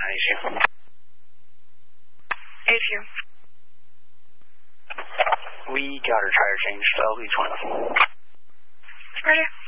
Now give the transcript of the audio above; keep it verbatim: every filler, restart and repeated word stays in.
issue. Issue. We got her tire changed, so I'll be twenty. Ready?